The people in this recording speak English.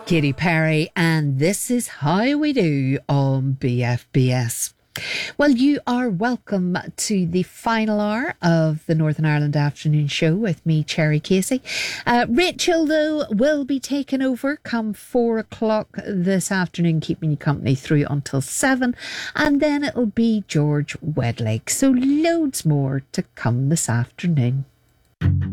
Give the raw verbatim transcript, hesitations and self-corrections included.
Katy Perry, and this is How We Do on B F B S. Well, you are welcome to the final hour of the Northern Ireland Afternoon Show with me, Cherry Casey. Uh, Rachel, though, will be taking over come four o'clock this afternoon, keeping you company through until seven. And then it'll be George Wedlake. So loads more to come this afternoon.